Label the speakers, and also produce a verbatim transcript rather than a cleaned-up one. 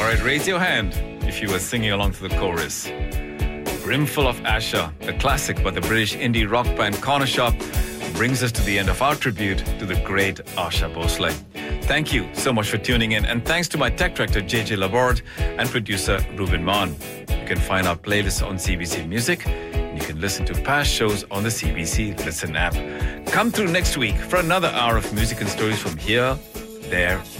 Speaker 1: right, raise your hand if you were singing along to the chorus. Brimful of Asher, the classic by the British indie rock band Cornershop, brings us to the end of our tribute to the great Asha Bhosle. Thank you so much for tuning in, and thanks to my tech director J J Laborde and producer Ruben Mann. You can find our playlist on C B C Music, and you can listen to past shows on the C B C Listen app. Come through next week for another hour of music and stories from here, there,